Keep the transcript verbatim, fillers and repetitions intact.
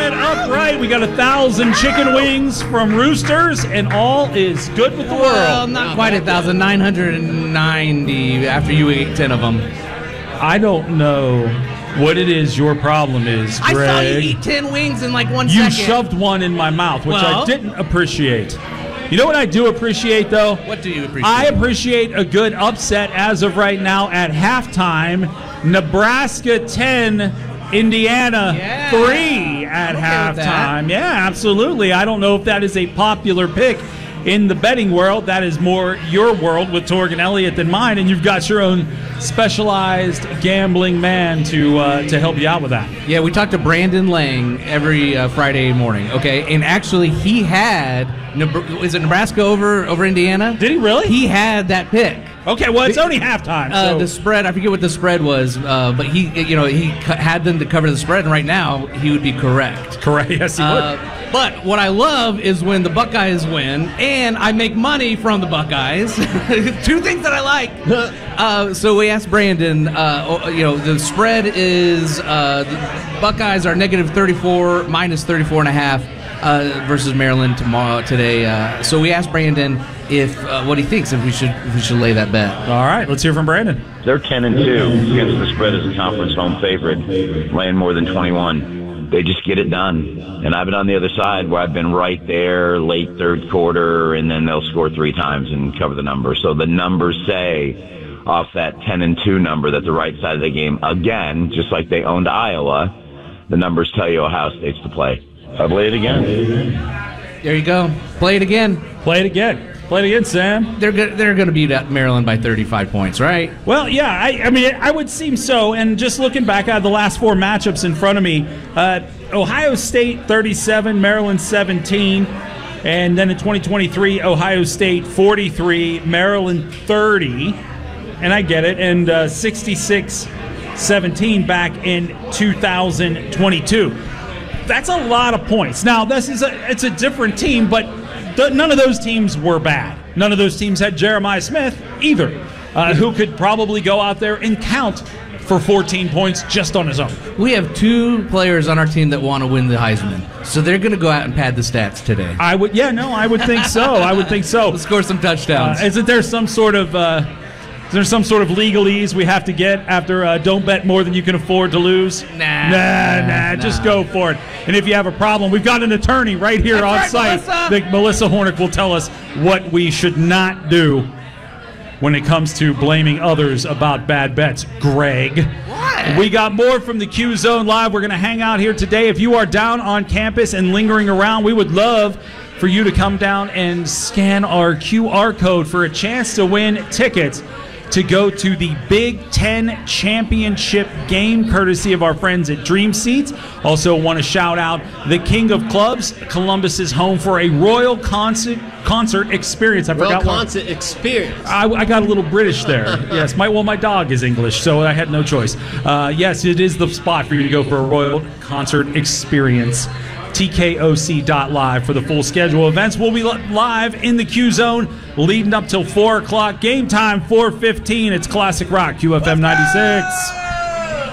it up right. We got a thousand chicken wings from Roosters, and all is good with the world. Well, not quite a thousand, nine hundred ninety after you ate ten of them. I don't know what it is your problem is, Greg. I saw you eat ten wings in like one you second. You shoved one in my mouth, which well, I didn't appreciate. You know what I do appreciate, though? What do you appreciate? I appreciate a good upset as of right now at halftime. Nebraska ten, Indiana yeah. three at okay halftime. Yeah, absolutely. I don't know if that is a popular pick in the betting world. That is more your world with Torg and Elliott than mine, and you've got your own specialized gambling man to uh, to help you out with that. Yeah, we talked to Brandon Lang every uh, Friday morning, okay? And actually, he had, is it Nebraska over, over Indiana? Did he really? He had that pick. Okay, well, it's only halftime. Uh, so. the spread, I forget what the spread was, uh, but he, you know, he had them to cover the spread, and right now, he would be correct. Correct, yes, he uh, would. But what I love is when the Buckeyes win, and I make money from the Buckeyes. Two things that I like. uh, so we asked Brandon, uh, you know, the spread is uh, the Buckeyes are negative thirty-four, minus thirty-four and a half uh, versus Maryland tomorrow today. Uh, so we asked Brandon if uh, what he thinks if we should if we should lay that bet. All right, let's hear from Brandon. They're ten and two against the spread as a conference home favorite, laying more than twenty-one. They just get it done. And I've been on the other side where I've been right there, late third quarter, and then they'll score three times and cover the number. So the numbers say off that ten and two number that the right side of the game, again, just like they owned Iowa, the numbers tell you Ohio State's to play. I'll play it again. There you go. Play it again. Play it again. Play it again, Sam. They're go- they're going to beat Maryland by thirty-five points, right? Well, yeah. I, I mean, I would seem so. And just looking back at the last four matchups in front of me, uh, Ohio State thirty-seven, Maryland seventeen, and then in twenty twenty-three, Ohio State forty-three, Maryland thirty, and I get it, and uh, sixty-six seventeen back in two thousand twenty-two. That's a lot of points. Now, this is a it's a different team, but th- none of those teams were bad. None of those teams had Jeremiah Smith either, uh, who could probably go out there and count for fourteen points just on his own. We have two players on our team that want to win the Heisman, so they're going to go out and pad the stats today. I would, yeah, no, I would think so. I would think so. Let's score some touchdowns. Uh, isn't there some sort of uh, is there some sort of legalese we have to get after uh, don't bet more than you can afford to lose? Nah, nah, nah, nah, just go for it. And if you have a problem, we've got an attorney right here That's on right, site. Melissa. That Melissa Hornick will tell us what we should not do when it comes to blaming others about bad bets. Greg. What? We got more from the Q Zone Live. We're going to hang out here today. If you are down on campus and lingering around, we would love for you to come down and scan our Q R code for a chance to win tickets to go to the Big Ten Championship game, courtesy of our friends at Dream Seats. Also want to shout out the King of Clubs. Columbus is home for a Royal Concert concert experience. I Royal forgot one. Concert experience. I, I got a little British there. Yes, my well, my dog is English, so I had no choice. Uh, yes, it is the spot for you to go for a Royal Concert experience. T K O C dot live for the full schedule of events. We'll be live in the Q Zone leading up till four o'clock. Game time, four fifteen. It's Classic Rock, Q F M ninety-six.